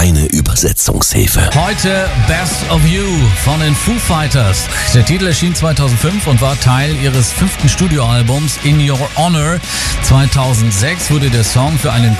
deine Übersetzungshilfe. Heute Best of You von den Foo Fighters. Der Titel erschien 2005 und war Teil ihres 5. Studioalbums In Your Honor. 2006 wurde der Song für einen